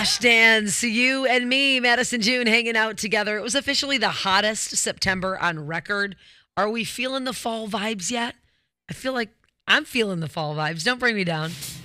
Flashdance, you and me, Madison June, hanging out together. It was officially the hottest September on record. Are we feeling the fall vibes yet? I feel like I'm feeling the fall vibes. Don't bring me down.